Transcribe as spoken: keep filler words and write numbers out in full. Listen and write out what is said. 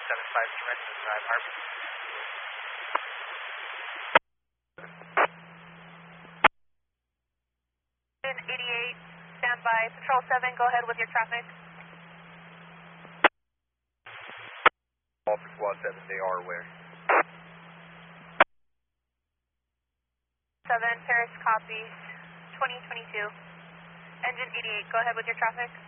seven five direct to Drive Harbor. eighty-eight, stand by. Patrol seven, go ahead with your traffic. All for Squad seven, they are aware. seven, Paris copies, twenty twenty-two. Engine eighty-eight, go ahead with your traffic.